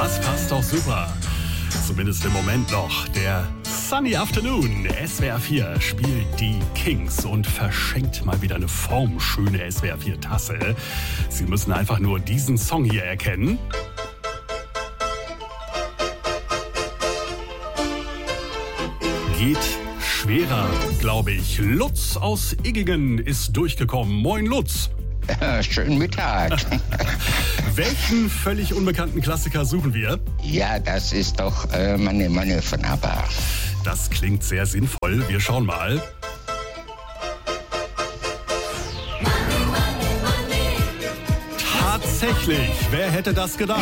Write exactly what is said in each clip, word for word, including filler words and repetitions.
Das passt doch super. Zumindest im Moment noch. Der Sunny Afternoon. S W R vier spielt die Kings und verschenkt mal wieder eine formschöne S W R vier Tasse. Sie müssen einfach nur diesen Song hier erkennen. Geht schwerer, glaube ich. Lutz aus Iggingen ist durchgekommen. Moin, Lutz. Ja, schönen Mittag. Welchen völlig unbekannten Klassiker suchen wir? Ja, das ist doch äh, Money Money von ABBA. Das klingt sehr sinnvoll. Wir schauen mal. Tatsächlich, wer hätte das gedacht?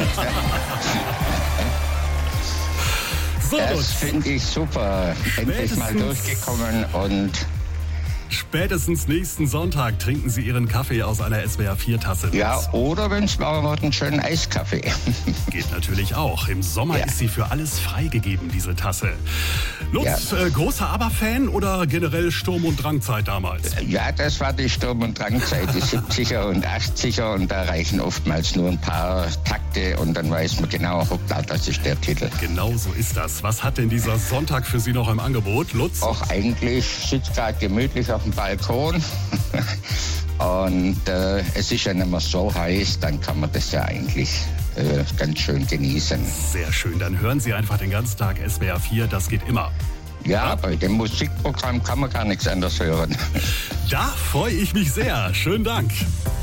So, Das finde ich super. Endlich mal Spätestens- durchgekommen und spätestens nächsten Sonntag trinken Sie Ihren Kaffee aus einer S W R vier Tasse. ja, oder wenn es mal wird, einen schönen Eiskaffee. Geht natürlich auch. Im Sommer Ja. ist sie für alles freigegeben, diese Tasse. Lutz, äh, großer ABBA-Fan oder generell Sturm- und Drangzeit damals? Ja, das war die Sturm- und Drangzeit, die siebziger und achtziger und da reichen oftmals nur ein paar Takte und dann weiß man genau, hoppla, das ist der Titel. Genau so ist das. Was hat denn dieser Sonntag für Sie noch im Angebot, Lutz? Auch eigentlich sitzt gerade gemütlich auf dem Balkon und äh, es ist ja nicht mehr so heiß, dann kann man das ja eigentlich äh, ganz schön genießen. Sehr schön. Dann hören Sie einfach den ganzen Tag S W R vier. Das geht immer. Ja, bei dem Musikprogramm kann man gar nichts anderes hören. Da freue ich mich sehr. Schönen Dank.